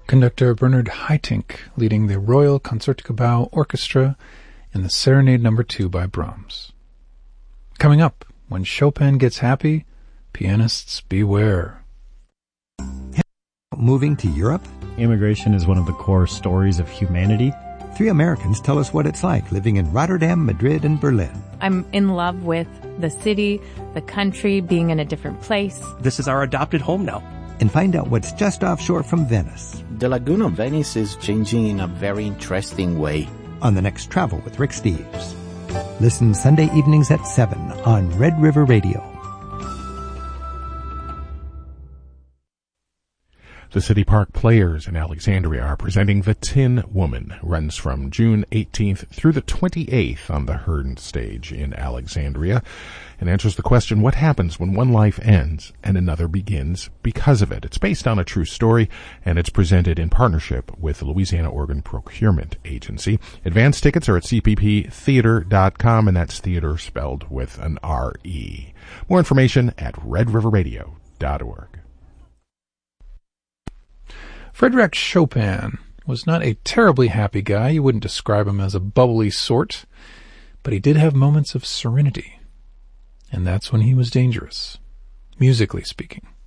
Conductor Bernard Haitink leading the Royal Concertgebouw Orchestra in the Serenade No. 2 by Brahms. Coming up, when Chopin gets happy, pianists beware. Moving to Europe? Immigration is one of the core stories of humanity. 3 Americans tell us what it's like living in Rotterdam, Madrid, and Berlin. I'm in love with the city, the country, being in a different place. This is our adopted home now. And find out what's just offshore from Venice. The Lagoon of Venice is changing in a very interesting way. On the next Travel with Rick Steves. Listen Sunday evenings at 7 on Red River Radio. The City Park Players in Alexandria are presenting The Tin Woman. Runs from June 18th through the 28th on the Hearn stage in Alexandria, and answers the question, what happens when one life ends and another begins because of it? It's based on a true story, and it's presented in partnership with the Louisiana Organ Procurement Agency. Advance tickets are at cpptheater.com, and that's theater spelled with an R-E. More information at redriverradio.org. Frédéric Chopin was not a terribly happy guy. You wouldn't describe him as a bubbly sort, but he did have moments of serenity, and that's when he was dangerous, musically speaking.